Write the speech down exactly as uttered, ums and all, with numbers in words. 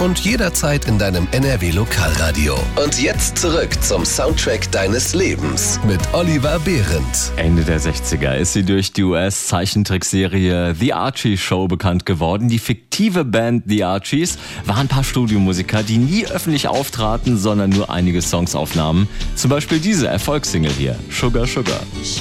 und jederzeit in deinem N R W Lokalradio. Und jetzt zurück zum Soundtrack deines Lebens mit Oliver Behrendt. Ende der sechziger ist sie durch die U S-Zeichentrickserie The Archie Show bekannt geworden. Die fiktive Band The Archies waren ein paar Studiomusiker, die nie öffentlich auftraten, sondern nur einige Songs aufnahmen. Zum Beispiel diese Erfolgssingle hier, Sugar Sugar.